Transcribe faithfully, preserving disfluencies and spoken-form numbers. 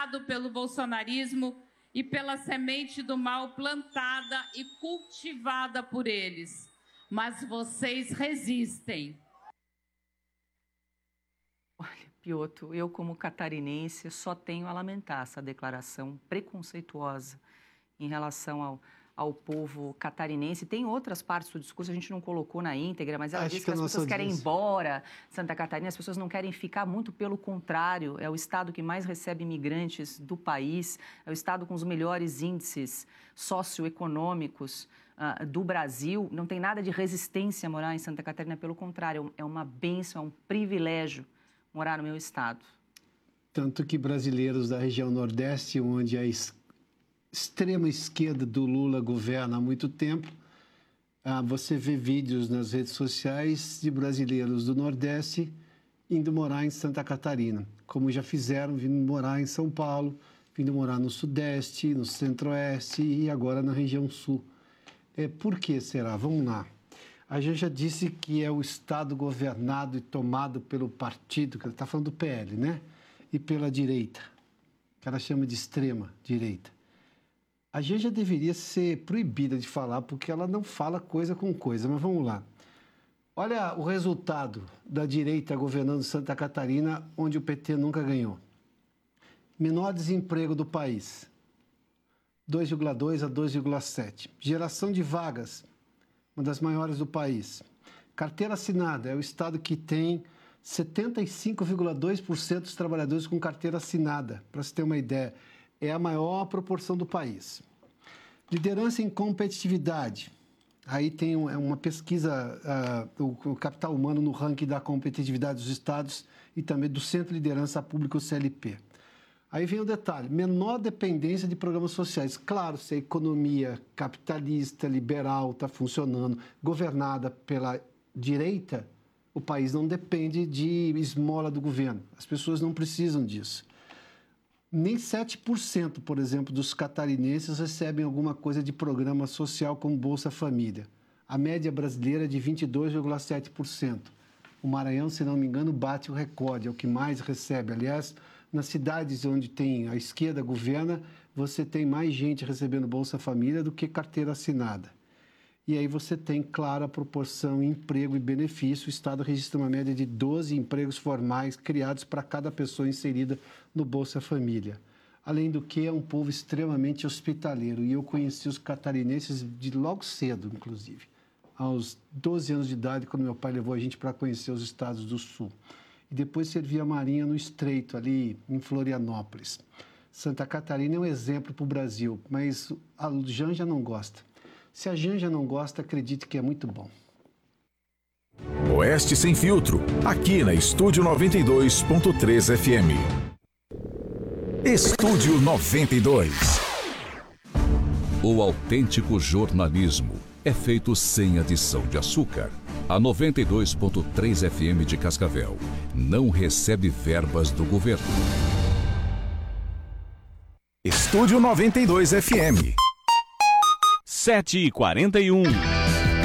plantado pelo bolsonarismo e pela semente do mal plantada e cultivada por eles. Mas vocês resistem. Olha, Piotr, eu como catarinense só tenho a lamentar essa declaração preconceituosa em relação ao, ao povo catarinense. Tem outras partes do discurso, a gente não colocou na íntegra, mas ela Acho disse que que as pessoas audiência... querem ir embora Santa Catarina, as pessoas não querem ficar, muito pelo contrário, é o estado que mais recebe imigrantes do país, é o estado com os melhores índices socioeconômicos uh, do Brasil. Não tem nada de resistência a morar em Santa Catarina, pelo contrário, é uma bênção, é um privilégio morar no meu estado. Tanto que brasileiros da região Nordeste, onde a extrema esquerda do Lula governa há muito tempo, ah, você vê vídeos nas redes sociais de brasileiros do Nordeste indo morar em Santa Catarina, como já fizeram, vindo morar em São Paulo, vindo morar no Sudeste, no Centro-Oeste e agora na região Sul. É, por que será? Vamos lá. A gente já disse que é o Estado governado e tomado pelo partido, que ela está falando do P L, né? E pela direita, que ela chama de extrema direita. A gente já deveria ser proibida de falar, porque ela não fala coisa com coisa, mas vamos lá. Olha o resultado da direita governando Santa Catarina, onde o P T nunca ganhou. Menor desemprego do país, dois vírgula dois a dois vírgula sete. Geração de vagas, uma das maiores do país. Carteira assinada, é o estado que tem setenta e cinco vírgula dois por cento dos trabalhadores com carteira assinada, para você ter uma ideia. É a maior proporção do país. Liderança em competitividade. Aí tem uma pesquisa, uh, o, o capital humano no ranking da competitividade dos estados e também do Centro de Liderança Pública, o C L P. Aí vem o detalhe, menor dependência de programas sociais. Claro, se a economia capitalista, liberal está funcionando, governada pela direita, o país não depende de esmola do governo. As pessoas não precisam disso. Nem sete por cento, por exemplo, dos catarinenses recebem alguma coisa de programa social como Bolsa Família. A média brasileira é de vinte e dois vírgula sete por cento. O Maranhão, se não me engano, bate o recorde, é o que mais recebe. Aliás, nas cidades onde tem a esquerda governa, você tem mais gente recebendo Bolsa Família do que carteira assinada. E aí você tem clara proporção em emprego e benefício. O Estado registra uma média de doze empregos formais criados para cada pessoa inserida no Bolsa Família. Além do que, é um povo extremamente hospitaleiro. E eu conheci os catarinenses de logo cedo, inclusive. Aos doze anos de idade, quando meu pai levou a gente para conhecer os estados do Sul. E depois servia a Marinha no Estreito, ali em Florianópolis. Santa Catarina é um exemplo para o Brasil, mas a Janja não gosta. Se a Janja não gosta, acredite que é muito bom. Oeste Sem Filtro, aqui na Estúdio noventa e dois ponto três F M. Estúdio noventa e dois. O autêntico jornalismo é feito sem adição de açúcar. A noventa e dois ponto três F M de Cascavel não recebe verbas do governo. Estúdio noventa e dois F M. sete e quarenta e um.